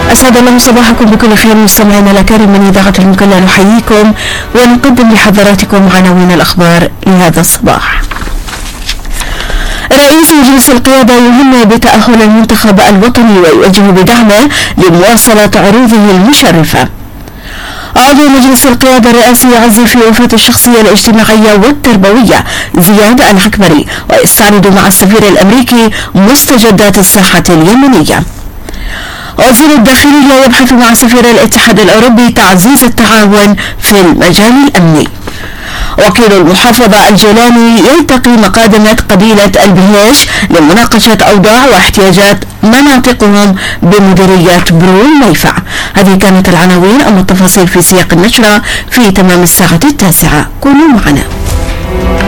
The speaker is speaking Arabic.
أسعد الله صباحكم بكل خير مستمعينا الأكارم من إذاعة المكلا، نحييكم ونقدم لحضراتكم عناوين الأخبار لهذا الصباح. رئيس مجلس القيادة يهم بتأهل المنتخب الوطني ويوجه بدعمه لمواصلة عروضه المشرفة. عضو مجلس القيادة الرئاسي يعزي في وفاة الشخصية الاجتماعية والتربوية زياد العكبري ويستعرض مع السفير الأمريكي مستجدات الساحة اليمنية. وزير الداخلية يبحث مع سفير الاتحاد الأوروبي تعزيز التعاون في المجال الأمني. وكيل المحافظة الجيلاني يلتقي مقادمة قبيلة البهيش لمناقشة أوضاع واحتياجات مناطقهم بمديرية برو الميفع. هذه كانت العناوين، أما التفاصيل في سياق النشرة في تمام الساعة 9. كونوا معنا.